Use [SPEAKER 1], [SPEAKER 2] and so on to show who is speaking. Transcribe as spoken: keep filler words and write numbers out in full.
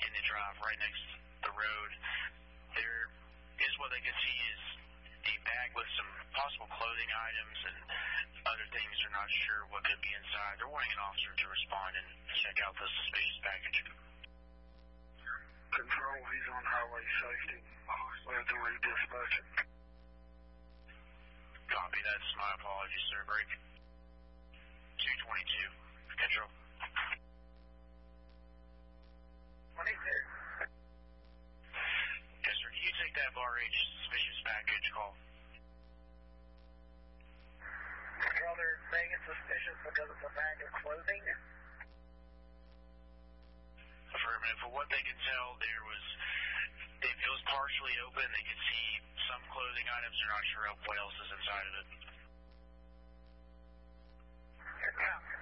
[SPEAKER 1] in the drive right next to the road. There is what they can see is a bag with some possible clothing items and other things. They're not sure what could be inside. They're wanting an officer to respond and check out the suspicious package.
[SPEAKER 2] Control, he's on highway safety. We'll do redispatch it.
[SPEAKER 1] Copy, that's my apologies, sir. Break. two twenty-two. Control.
[SPEAKER 2] twenty-two.
[SPEAKER 1] Yes, sir. Can you take that Bar H suspicious package call?
[SPEAKER 2] Control, they're saying it's suspicious because it's a bag of clothing.
[SPEAKER 1] Affirmative. For what they can tell, there was, if it was partially open, they could see some clothing items. They're not sure what else is inside of it.
[SPEAKER 2] Yeah.